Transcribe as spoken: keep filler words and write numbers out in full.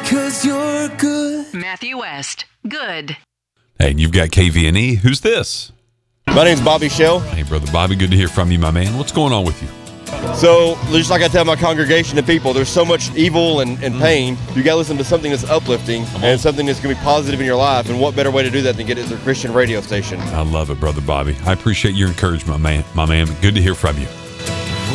'cause you're good. Matthew West, good. Hey, and you've got K V N E. Who's this? My name's Bobby Shell. Hey, Brother Bobby, good to hear from you, my man. What's going on with you? So, just like I tell my congregation of people, there's so much evil and, and pain. You got to listen to something that's uplifting and something that's going to be positive in your life. And what better way to do that than get it through a Christian radio station? I love it, Brother Bobby. I appreciate your encouragement, man. My man, good to hear from you.